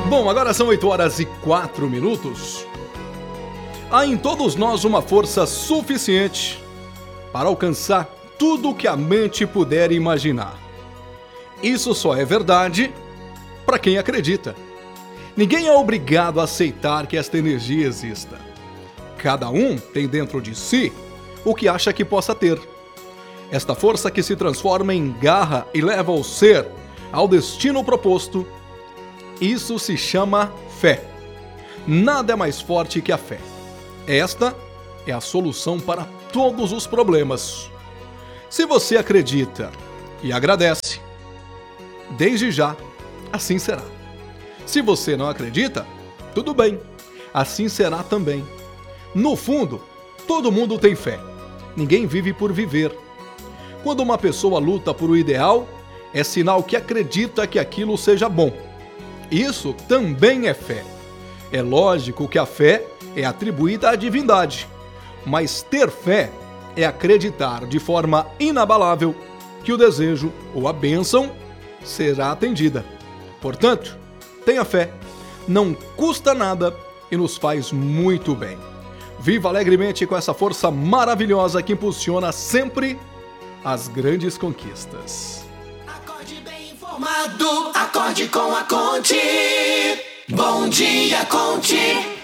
Bom, agora são 8h04. Há em todos nós uma força suficiente para alcançar tudo o que a mente puder imaginar. Isso só é verdade para quem acredita. Ninguém é obrigado a aceitar que esta energia exista. Cada um tem dentro de si o que acha que possa ter. Esta força que se transforma em garra e leva o ser ao destino proposto, isso se chama fé. Nada é mais forte que a fé. Esta é a solução para todos os problemas. Se você acredita e agradece, desde já, assim será. Se você não acredita, tudo bem, assim será também. No fundo, todo mundo tem fé. Ninguém vive por viver. Quando uma pessoa luta por um ideal, é sinal que acredita que aquilo seja bom. Isso também é fé. É lógico que a fé é atribuída à divindade, mas ter fé é acreditar de forma inabalável que o desejo ou a bênção será atendida. Portanto, tenha fé, não custa nada e nos faz muito bem. Viva alegremente com essa força maravilhosa que impulsiona sempre as grandes conquistas. Acorde bem informado, acorde com a Conte. Bom dia, Conte.